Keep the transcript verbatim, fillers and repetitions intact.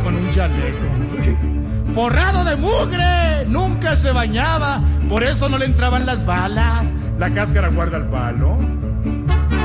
con un chaleco forrado de mugre, nunca se bañaba, por eso no le entraban las balas. La cáscara guarda el palo.